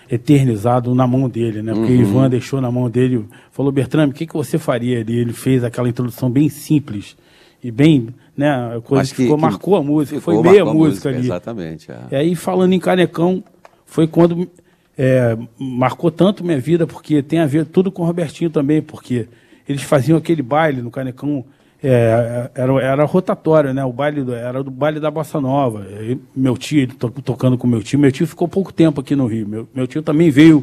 eternizado na mão dele, né? Porque o Ivan deixou na mão dele, falou: Bertrame, o que você faria ali? Ele fez aquela introdução bem simples e bem, né? Coisa que marcou a música, foi meia música ali. Exatamente. E aí, falando em Canecão, foi quando marcou tanto minha vida, porque tem a ver tudo com o Robertinho também, porque eles faziam aquele baile no Canecão, era rotatório, né? O baile era do baile da Bossa Nova. E meu tio, ele tocando com meu tio ficou pouco tempo aqui no Rio. Meu tio também veio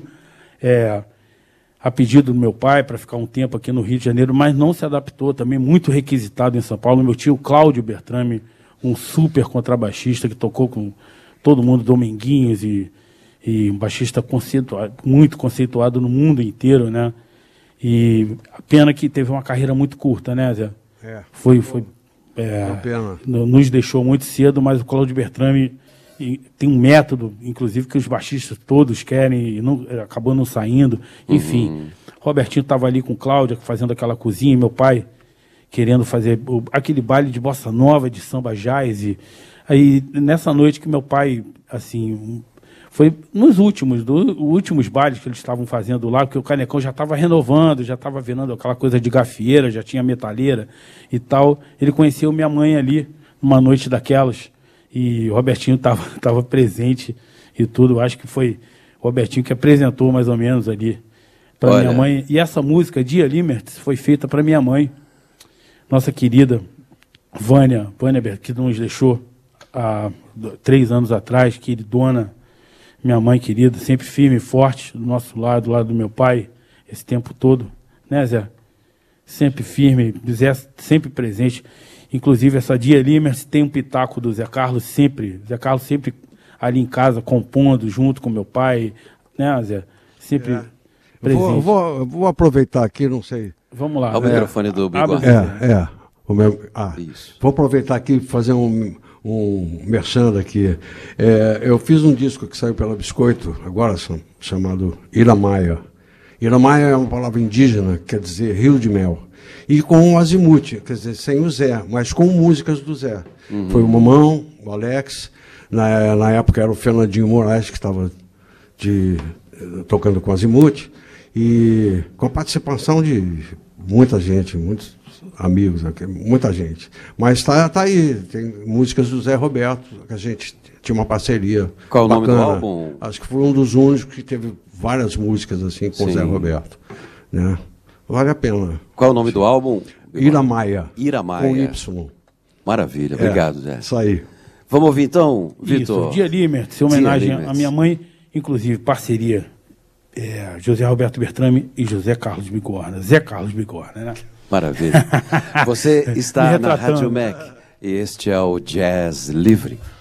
a pedido do meu pai para ficar um tempo aqui no Rio de Janeiro, mas não se adaptou, também muito requisitado em São Paulo. Meu tio Cláudio Bertrame, um super contrabaixista que tocou com todo mundo, Dominguinhos, e um baixista muito conceituado no mundo inteiro, né? E a pena que teve uma carreira muito curta, né, Zé? Foi uma pena. Nos deixou muito cedo, mas o Cláudio Bertrame tem um método, inclusive, que os baixistas todos querem e acabou não saindo. Enfim, Robertinho estava ali com o Cláudio, fazendo aquela cozinha, e meu pai querendo fazer aquele baile de bossa nova, de samba jazz. E aí, nessa noite que meu pai, assim, foi nos últimos bailes que eles estavam fazendo lá, porque o Canecão já estava renovando, já estava virando aquela coisa de gafieira, já tinha metaleira e tal. Ele conheceu minha mãe ali, numa noite daquelas, e o Robertinho estava presente e tudo. Acho que foi o Robertinho que apresentou mais ou menos ali para minha mãe. E essa música, Dia Limertz, foi feita para minha mãe, nossa querida Vânia, que nos deixou há 3 anos atrás, queridona. Minha mãe querida, sempre firme e forte, do nosso lado, do lado do meu pai, esse tempo todo, né, Zé? Sempre firme, Zé sempre presente. Inclusive, essa Dia Limertz tem um pitaco do Zé Carlos sempre ali em casa, compondo junto com meu pai, né, Zé? Sempre presente. Vou aproveitar aqui, não sei. Vamos lá. O microfone do Bigode. Vou aproveitar aqui e fazer um merchan aqui. Eu fiz um disco que saiu pela Biscoito, agora chamado Iramaia. Iramaia é uma palavra indígena, quer dizer rio de mel. E com o Azimuth, quer dizer, sem o Zé, mas com músicas do Zé. Foi o Mamão, o Alex, na época era o Fernandinho Moraes, que estava tocando com o Azimuth, e com a participação de muita gente, muitos amigos, muita gente. Mas tá aí, tem músicas do Zé Roberto, que a gente tinha uma parceria. Qual bacana. O nome do álbum? Acho que foi um dos únicos que teve várias músicas assim com o Zé Roberto, né? Vale a pena. Qual o nome do álbum? Iramaia. Iramaia. Com Y. Maravilha, obrigado, Zé. Isso aí. Vamos ouvir então, Vitor? Dia Limertz, em homenagem à minha mãe, inclusive parceria José Roberto Bertrame e José Carlos Bigorna. Zé Carlos Bigorna, né? Maravilha. Você está na Rádio Mac e este é o Jazz Livre.